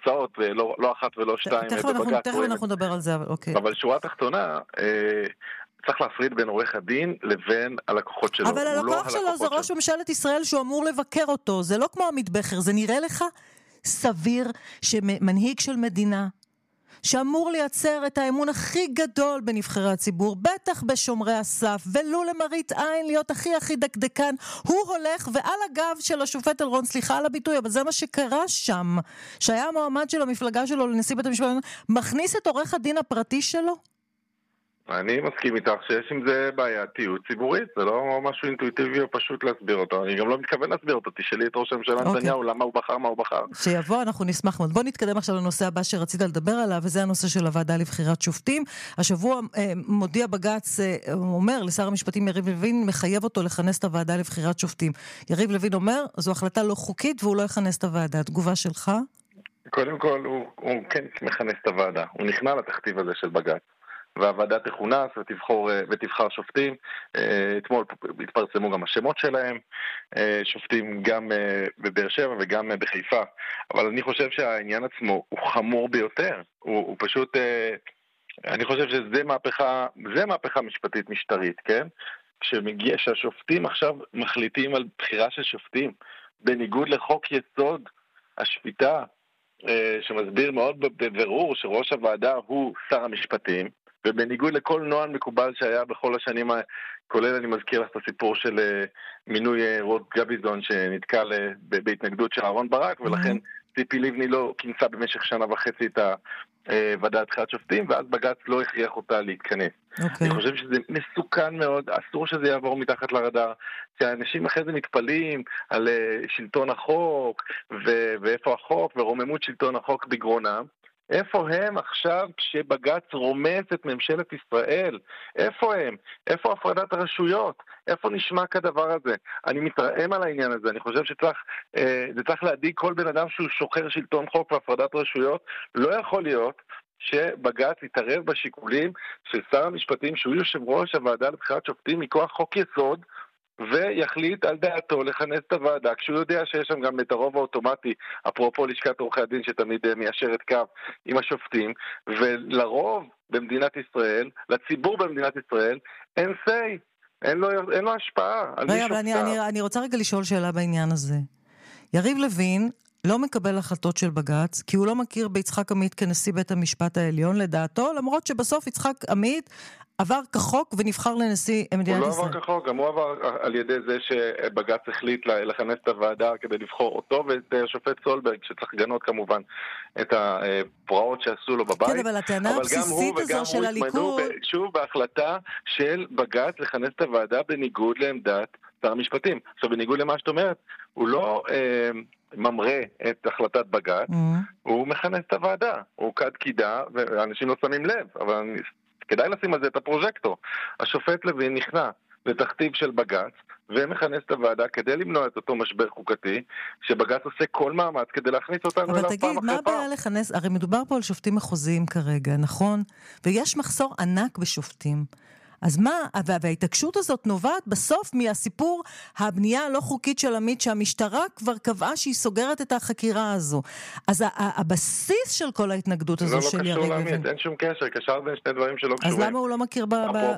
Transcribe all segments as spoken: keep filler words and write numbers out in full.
תוצאות, ולא לא אחת ולא שתיים תכף אנחנו, תכף אנחנו נדבר על זה, אבל אוקיי. אבל שורה תחתונה, צריך להפריד בין עורך הדין לבין הלקוחות שלו. אבל הלקוח שלו זה ראש ממשלת ישראל שהוא אמור לבקר אותו, זה לא כמו עמית בכר, זה נראה לך סביר שמנהיג של מדינה, שאמור לייצר את האמון הכי גדול בנבחרי הציבור, בטח בשומרי הסף, ולו למראית עין להיות הכי הכי דקדקן, הוא הולך ועל הגב של השופט אלרון, סליחה על הביטוי, אבל זה מה שקרה שם, שהיה המועמד של המפלגה שלו לנשיא בית המשפט, מכניס את עורך הדין הפרטי שלו? אני מסכים איתך שיש עם זה בעייתיות ציבורית, זה לא משהו אינטואיטיבי או פשוט להסביר אותו, אני גם לא מתכוון להסביר אותו, תשאלי את ראש הממשלה נתניהו למה הוא בחר, מה הוא בחר. שיבוא, אנחנו נשמח מאוד. בוא נתקדם עכשיו לנושא הבא שרצית לדבר עליו, וזה הנושא של הוועדה לבחירת שופטים. השבוע מודיע בג"ץ, אומר לשר המשפטים יריב לוין, מחייב אותו לכנס את הוועדה לבחירת שופטים. יריב לוין אומר, זו החלטה לא חוקית והוא לא יכנס את הוועדה. התגובה שלך? קודם כל, הוא, הוא כן מכנס את הוועדה, הוא נכנע לתכתיב הזה של בג"ץ. והוועדה תכונס ותבחור, ותבחר שופטים. אתמול התפרסמו גם השמות שלהם, שופטים גם בבאר שבע וגם בחיפה. אבל אני חושב שהעניין עצמו הוא חמור ביותר. הוא, הוא פשוט, אני חושב שזה מהפכה, זה מהפכה משפטית משטרית, כן? כשמגיע, שהשופטים עכשיו מחליטים על בחירה של שופטים, בניגוד לחוק יסוד השפיטה, שמסביר מאוד בבירור שראש הוועדה הוא שר המשפטים, ובניגוד לכל נוהל מקובל שהיה בכל השנים, כולל אני מזכיר לך את הסיפור של מינוי רוד גביזון שנתקל בהתנגדות של אהרון ברק, ולכן ציפי לבני לא כינסה במשך שנה וחצי את הוועדה לבחירת שופטים, ואז בג"ץ לא הכריח אותה להתכנס. Okay. אני חושב שזה מסוכן מאוד, אסור שזה יעבור מתחת לרדאר, שהאנשים אחרי זה מתפלים על שלטון החוק, ו- ואיפה החוק, ורוממות שלטון החוק בגרונם. איפה הם עכשיו כשבג"ץ רומס את ממשלת ישראל? איפה הם? איפה הפרדת הרשויות? איפה נשמע כדבר הזה? אני מתרעם על העניין הזה, אני חושב שצריך, אה, זה צריך להדיג כל בן אדם שהוא שוחר שלטון חוק והפרדת רשויות. לא יכול להיות שבג"ץ יתערב בשיקולים של שר המשפטים שהוא יושב ראש הוועדה לבחירת שופטים מכוח חוק יסוד, ויחליט על דעתו לכנס את הוועדה, כשהוא יודע שיש שם גם את הרוב האוטומטי, אפרופו לשכת עורכי הדין שתמיד מיישרת קו עם השופטים, ולרוב במדינת ישראל, לציבור במדינת ישראל, אין סי, אין לו, אין לו השפעה על מי שופטה. אני, אני, אני רוצה רגע לשאול שאלה בעניין הזה. יריב לוין לא מקבל החלטות של בג"ץ, כי הוא לא מכיר ביצחק עמית כנשיא בית המשפט העליון לדעתו, למרות שבסוף יצחק עמית עבר כחוק ונבחר לנשיא מדינת ישראל. הוא לא עבר כחוק, גם הוא עבר על ידי זה שבג"ץ החליט לכנס את הוועדה כדי לבחור אותו ואת השופט סולברג, שצריך לגנות כמובן את הפרעות שעשו לו בבית. כן, אבל הטענה הבסיסית הזו של הליכוד... שוב בהחלטה של בג"ץ לכנס את הוועדה בניגוד לעמדת שר המשפטים. עכשיו, בניגוד למה שאת אומרת, הוא לא אה, ממרא את החלטת בג"ץ, mm-hmm. הוא מכנס את הוועדה. הוא קד קידה, ואנשים לא שמים לב, אבל אני... כדאי לשים על זה את הפרוז'קטור. השופט לוין נכנע לתכתיב של בג"ץ, ומכנס את הוועדה כדי למנוע את אותו משבר חוקתי, שבג"ץ עושה כל מאמץ כדי להכניס אותנו אליו פעם אחרי פעם. אבל תגיד, מה הבעיה לכנס? הרי מדובר פה על שופטים מחוזיים כרגע, נכון? ויש מחסור ענק בשופטים. אז מה, וההתעקשות הזאת נובעת בסוף מהסיפור הבנייה הלא חוקית של עמית, שהמשטרה כבר קבעה שהיא סוגרת את החקירה הזו. אז הבסיס של כל ההתנגדות הזו של יריב לוין... זה לא קשור לעמית, אין שום קשר, קשר בין שני דברים שלא קשורים. אז למה הוא לא מכיר ב...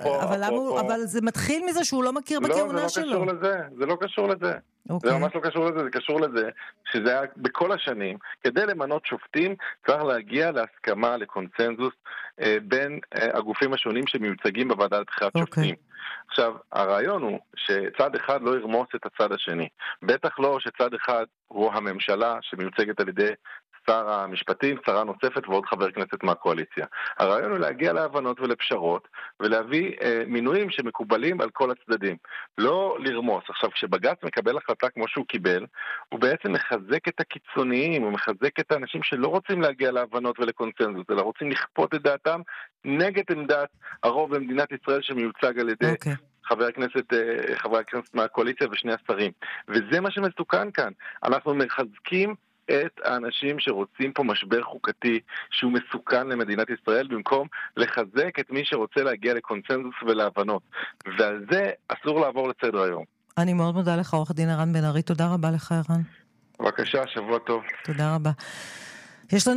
אבל זה מתחיל מזה שהוא לא מכיר בכהונה שלו. לא, זה לא קשור לזה, זה לא קשור לזה. זה ממש לא קשור לזה, זה קשור לזה שזה היה בכל השנים, כדי למנות שופטים צריך להגיע להסכמה, לקונצנזוס בין הגופים השונים שמיוצגים בוועדה לבחירת שופטים. עכשיו, הרעיון הוא שצד אחד לא ירמוס את הצד השני. בטח לא שצד אחד הוא הממשלה שמיוצגת על ידי שר המשפטים, שרה נוספת ועוד חבר כנסת מהקואליציה. הרעיון הוא להגיע להבנות ולפשרות ולהביא אה, מינויים שמקובלים על כל הצדדים. לא לרמוס. עכשיו, כשבג"ץ מקבל החלטה כמו שהוא קיבל, הוא בעצם מחזק את הקיצוניים, הוא מחזק את האנשים שלא רוצים להגיע להבנות ולקונצנזוס, אלא רוצים לכפות את דעתם נגד עמדת הרוב במדינת ישראל שמיוצג על ידי... Okay. חבר הכנסת, חברי הכנסת מהקואליציה ושני השרים. וזה מה שמסוכן כאן. אנחנו מחזקים את האנשים שרוצים פה משבר חוקתי שהוא מסוכן למדינת ישראל, במקום לחזק את מי שרוצה להגיע לקונצנזוס ולהבנות. ועל זה אסור לעבור לסדר היום. אני מאוד מודה לך, עורך דין ערן בן ארי. תודה רבה לך, ערן. בבקשה, שבוע טוב. תודה רבה. יש לנו